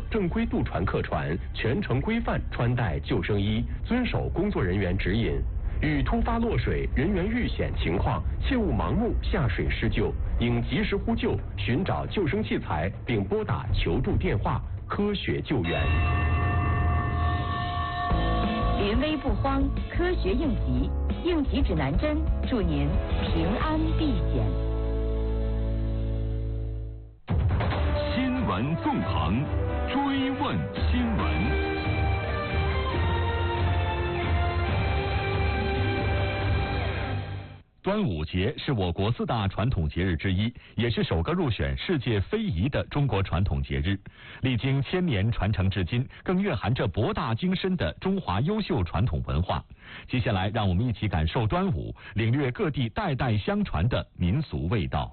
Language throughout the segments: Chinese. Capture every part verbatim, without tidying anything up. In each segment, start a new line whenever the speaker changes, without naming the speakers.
正规渡船客船全程规范穿戴救生衣，遵守工作人员指引。遇突发落水、人员遇险情况，切勿盲目下水施救，应及时呼救，寻找救生器材，并拨打求助电话，科学救援。
临危不慌，科学应急，应急指南针，祝您平安避险。
新闻纵横，追问新闻。端午节是我国四大传统节日之一，也是首个入选世界非遗的中国传统节日。历经千年传承至今，更蕴含着博大精深的中华优秀传统文化。接下来，让我们一起感受端午，领略各地代代相传的民俗味道。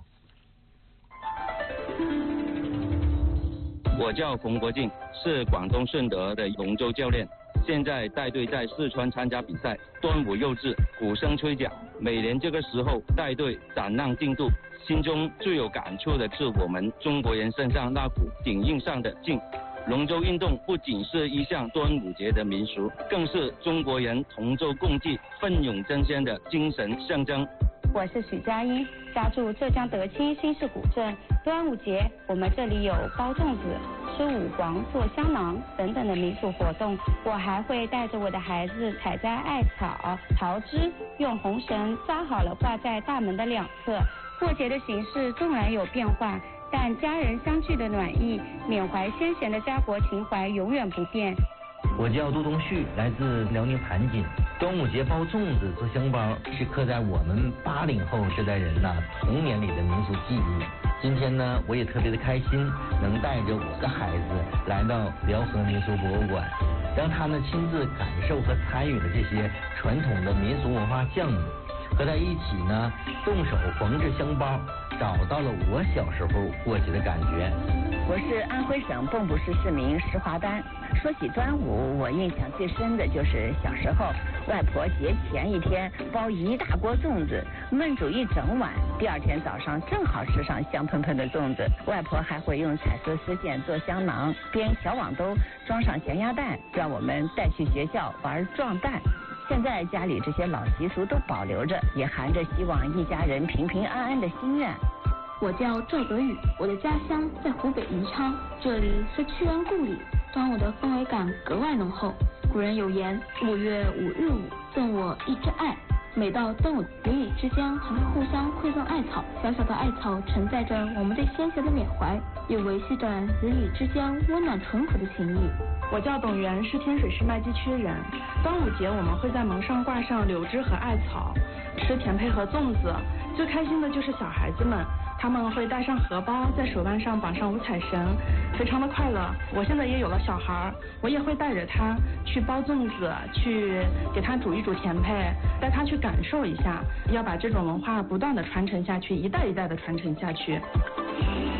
我叫冯国敬，是广东顺德的龙舟教练。现在带队在四川参加比赛，端午又至，鼓声吹响。每年这个时候带队展浪竞渡，心中最有感触的是我们中国人身上那股顶硬上的劲。龙舟运动不仅是一项端午节的民俗，更是中国人同舟共济、奋勇争先的精神象征。
我是许佳音，家住浙江德清新市古镇。端午节我们这里有包粽子、吃五黄、做香囊等等的民俗活动。我还会带着我的孩子采摘艾草、桃枝，用红绳扎好了挂在大门的两侧。过节的形式纵然有变化，但家人相聚的暖意、缅怀先贤的家国情怀永远不变。
我叫杜东旭，来自辽宁盘锦。端午节包粽子、做香包，是刻在我们八零后这代人呐童年里的民俗记忆。今天呢，我也特别的开心，能带着我的孩子来到辽河民俗博物馆，让他们亲自感受和参与了这些传统的民俗文化项目，和在一起呢动手缝制香包，找到了我小时候过节的感觉。
我是安徽省蚌埠市市民石华丹。说起端午，我印象最深的就是小时候，外婆节前一天包一大锅粽子，焖煮一整晚，第二天早上正好吃上香喷喷的粽子。外婆还会用彩色丝线做香囊，编小网兜，装上咸鸭蛋，让我们带去学校玩撞蛋。现在家里这些老习俗都保留着，也含着希望一家人平平安安的心愿。
我叫赵德宇，我的家乡在湖北宜昌，这里是屈原故里，端午的氛围感格外浓厚。古人有言，五月五日午，赠我一枝艾。每到端午，邻里之间还会互相馈赠艾草，小小的艾草承载着我们对先贤的缅怀，也维系着邻里之间温暖淳朴的情谊。
我叫董源，是天水市麦积区人。端午节我们会在门上挂上柳枝和艾草，吃甜胚和粽子。最开心的就是小孩子们，他们会带上荷包，在手腕上绑上五彩绳，非常的快乐。我现在也有了小孩，我也会带着他去包粽子，去给他煮一煮甜胚，带他去感受一下，要把这种文化不断的传承下去，一代一代的传承下去。